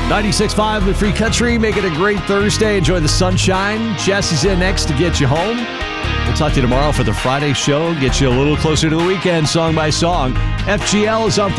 96.5 The Free Country. Make it a great Thursday. Enjoy the sunshine. Jesse's in next to get you home. We'll talk to you tomorrow for the Friday show. Get you a little closer to the weekend, song by song. FGL is on